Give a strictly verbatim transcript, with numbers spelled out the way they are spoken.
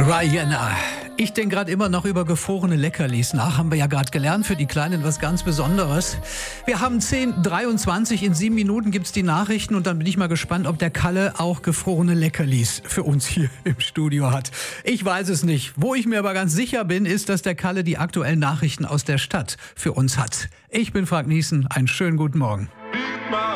Rihanna. Ich denke gerade immer noch über gefrorene Leckerlis nach. Haben wir ja gerade gelernt, für die Kleinen was ganz Besonderes. Wir haben zehn Uhr dreiundzwanzig, in sieben Minuten gibt's die Nachrichten und dann bin ich mal gespannt, ob der Kalle auch gefrorene Leckerlis für uns hier im Studio hat. Ich weiß es nicht. Wo ich mir aber ganz sicher bin, ist, dass der Kalle die aktuellen Nachrichten aus der Stadt für uns hat. Ich bin Frank Niesen. Einen schönen guten Morgen.